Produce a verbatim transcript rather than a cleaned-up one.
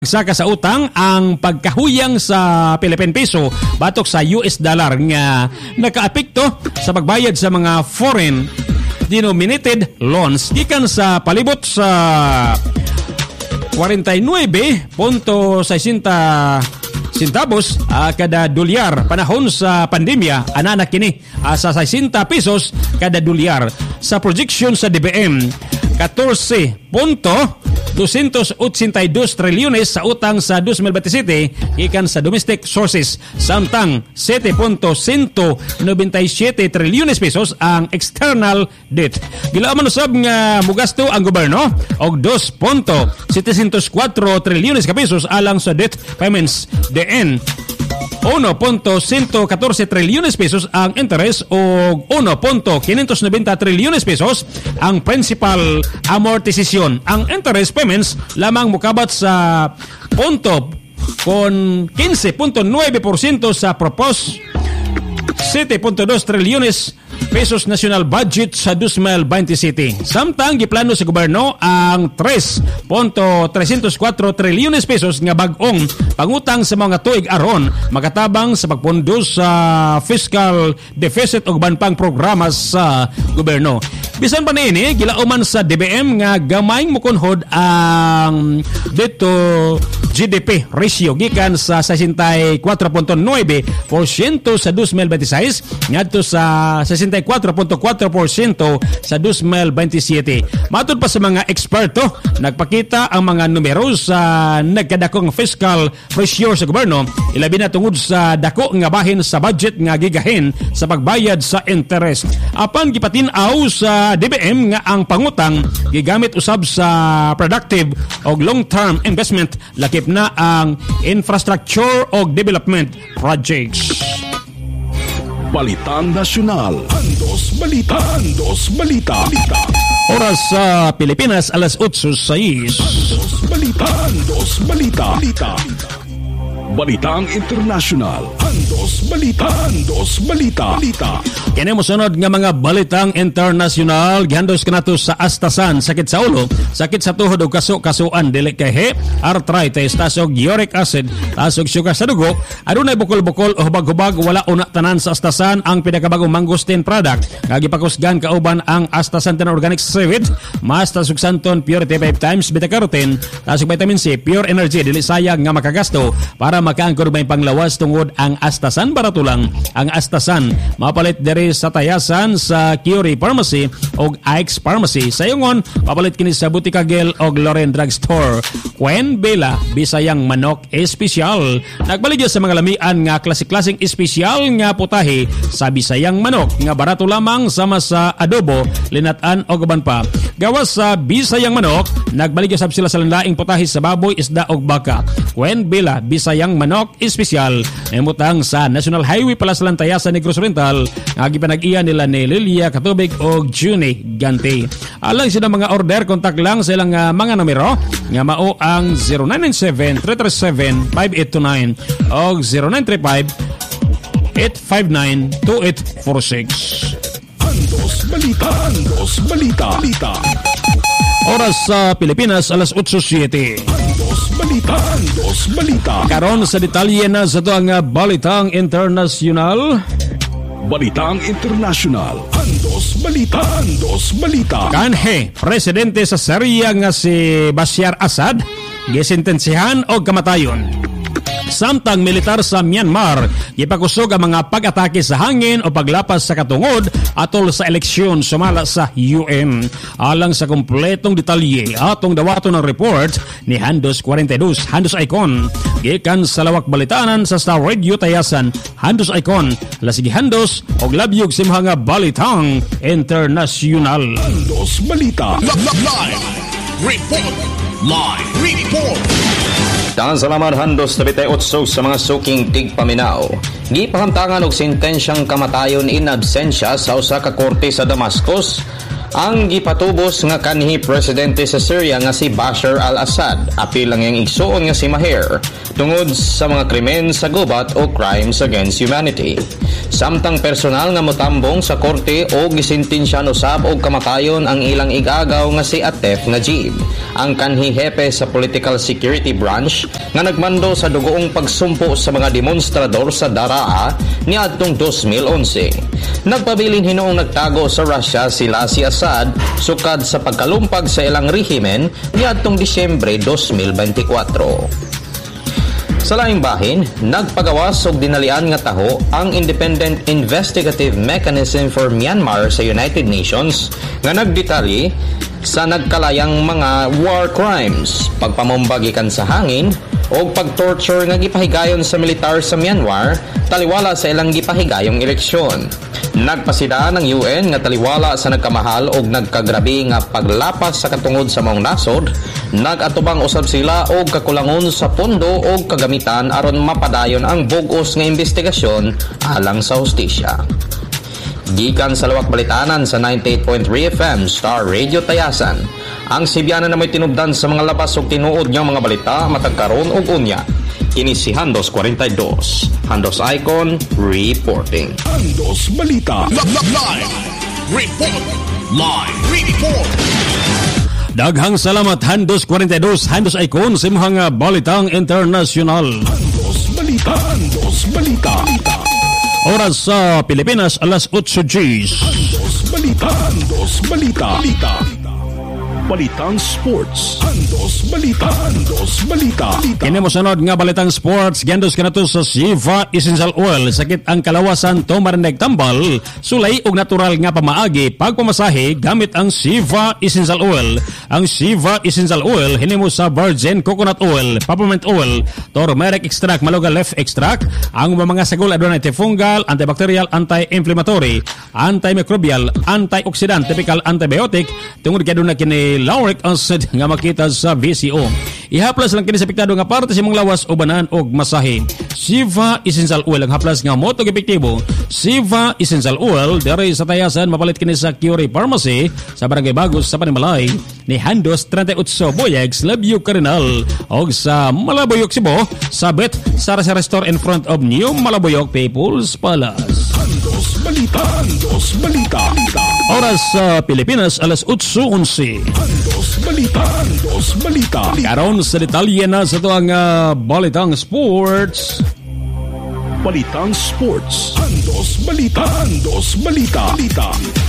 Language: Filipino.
Saka sa utang ang pagkahuyang sa Philippine Peso batok sa U S dollar nga nakaapekto sa pagbayad sa mga foreign denominated loans gikan sa palibot sa forty-nine point six centavos uh, kada dolyar panahon sa pandemya ana na kini uh, sa sixty pesos kada dolyar sa projection sa D B M fourteen point two eighty-two trilyones sa utang sa twenty twenty-seven gikan sa domestic sources samtang seven point one ninety-seven trilyones pesos ang external debt. Gilaaman usab nga mugasto ang gobyerno og two point seven oh four trilyones ka pesos alang sa debt payments. D N one point one four trilyones pesos ang interest o one point five ninety trilyones pesos ang principal amortization. Ang interest payments lamang mukabat sa punto kon fifteen point nine percent sa proposed seven point two trilyones pesos national budget sa twenty twenty-seven. Samtang giplano sa gobyerno ang three point three oh four trilyones pesos nga bag-ong pangutang sa mga tuig aron makatabang sa pagpondo sa fiscal deficit ug ban pang programa sa gobyerno. Bisan pa niini gilauman sa D B M nga gamay mukunhod ang dito G D P ratio gikan sa sixty-four point nine percent sa twenty twenty-six ngadto sa sixty-four point four percent sa twenty twenty-seven. Matud pa sa mga eksperto, nagpakita ang mga numero sa nagkadakong fiscal ratio sa gobyerno ilabi na tungod sa dako nga bahin sa budget nga gigahin sa pagbayad sa interest. Apan gipatin-aw sa D B M nga ang pangutang gigamit usab sa productive o long-term investment lakip na ang infrastructure o development projects. Balitang Nasyonal. Andos Balita. Andos Balita. Balita. Oras sa Pilipinas, alas eight six. Andos Balita. Andos Balita. Balita. Balitang Internasyonal. Andos Balita. Andos Balita. Balita. Kini mo sunod nga mga balitang internasyonal gihandos kanato sa astasan, sakit sa ulo, sakit sa tuhod ug kaso-kasuan dili kay he, arthritis, tasog uric acid, tasog sugar sa dugo, adunay bukol-bukol o hubag-hubag wala una tanan sa astasan ang pinakabagong mangosteen product nga gipakusgan kauban ang astasantan organic seaweed, mas tasog santon pure five times beta carotene, tasog vitamin C, pure energy dili sayang nga makagasto para makaangkor may panglawas tungod ang astasan barato lang. Ang astasan mapalit diri sa tayasan sa Curie Pharmacy o Ike's Pharmacy. Sa yungon, papalit kini sa Butika Gel o Loren Drugstore. Quen Bela, Bisayang Manok Espesyal. Nagbaligya sa mga lamian nga klasik-klasing espesyal nga putahe sa Bisayang Manok nga barato lamang sama sa adobo, linatan o gaban pa. Gawas sa Bisayang Manok, nagbaligya sab sila sa landaing putahe sa baboy, isda o baka. Quen Bela, Bisayang Manok Espesyal. Nemutang sa National Highway Palaslan Tayasan Negros Oriental. Gipanag-iya nila ni Lilia Katubig o Juni Ganti. Alang sila mga order, kontak lang sa ilang uh, mga numero nga mao ang zero nine nine seven, three three seven, five eight two nine o zero nine three five, eight five nine, two eight four six. Andos Balita. Andos Balita. Balita. Oras sa Pilipinas, alas eight seven. Andos Balita. Andos Balita. Karon sa detalye na sa ito ang balitang internasyonal. Balitang Internasyonal. Andos Balita. Andos Balita. Kanhe, presidente sa Syria nga si Bashar Assad, gisentensihan og kamatayon. Samtang militar sa Myanmar, gipakusog ang mga pag-atake sa hangin o paglapas sa katungod atol sa eleksyon sumala sa U N. Alang sa kompletong detalye, atong dawato ng report ni Handos forty-two, Handos Icon. Gikan sa lawak balitanan sa Star Radio Tayasan, Handos Icon. Lasigi Handos og labyog sa mga balitang internasyonal. Andos Balita. Live report. Live report. Tangan salamat Handos tabitay otso sa mga suking tigpaminaw. Gipahamtangan og sentensyang kamatayon in absensya sa usa ka korte sa Damascus Ang gipatubos nga kanhi presidente sa Syria nga si Bashar al-Assad, apil lang yung igsuon nga si Maher tungod sa mga krimen sa gubat o crimes against humanity. Samtang personal nga motambong sa korte o gisintensyan usab og kamatayon ang ilang igagaw nga si Atef Najib, ang kanhi hepe sa political security branch nga nagmando sa dugoong pagsumpo sa mga demonstrador sa Daraa niadtong two thousand eleven. Nagpabilin hinoong nagtago sa Russia sila si Assad sukad sa pagkalumpag sa ilang rehimen niadtong Disyembre two thousand twenty-four. Sa laing bahin, nagpagawas og dinalian nga taho ang Independent Investigative Mechanism for Myanmar sa United Nations nga nagdetalye sa nagkalayang mga war crimes, pagpamumbag ikan sa hangin o pagtorture nga gipahigayon sa militar sa Myanmar taliwala sa ilang gipahigayong eleksyon. Nagpasida ng U N nga taliwala sa nagkamahal og nagkagrabe nga paglapas sa katungod sa maong nasod, nagatubang usab sila og kakulangon sa pondo og kagamitan aron mapadayon ang bug-os nga investigasyon alang sa hustisya. Gikan sa Lawak Balitanan sa ninety-eight point three F M Star Radio Tayasan, ang Sibyana na may tinubdan sa mga labas ug tinuod niyang mga balita matag karon ug unya. Kini si Handos forty-two, Handos Icon reporting. Handos Balita. Live report. Live report. Daghang salamat Handos forty-two, Handos Icon sa imong balitang internasyonal. Handos Balita. Handos Balita. Oras sa Pilipinas, alas eight Gs. Handos Balita. Handos Balita. Balita. Balitang Sports. Handos Balita. Handos Balita. Kini mo sunod nga balitang sports, gandos kanato sa Siva Essential Oil. Sakit ang kalawasan to marinig tambal, sulay og natural nga pamaagi pagpamasahe gamit ang Siva Essential Oil. Ang Siva Essential Oil hinimo sa virgin coconut oil, peppermint oil, turmeric extract, maluga leaf extract. Ang mga sagol adunay antifungal, antibacterial, anti-inflammatory, antimicrobial, antioxidant, typical antibiotic tungod kay aduna kini lauric acid nga makita sa V C O. Ihaplas lang kini sa piktado nga parte sa imong lawas o banan og masahe. Siva Essential Oil ang haplas nga motog epektibo. Siva Essential Oil diri sa Tayasan, mapalit kini sa Curie Pharmacy sa Barangay Bagos sa Panimalay ni Handos thirty-eight Boyegs, Labyo Carinal og sa Malaboyok, Cebu, sabit sa Rasa Restore in front of New Malaboyok People's Palace. Handos Balita. Handos Balita. Oras sa Pilipinas, alas eight eleven. Handos Balita. Handos Balita. Karon sa detalye na sa ito ang uh, balitang sports. Balitang Sports. Handos Balita. Handos Balita. Balita.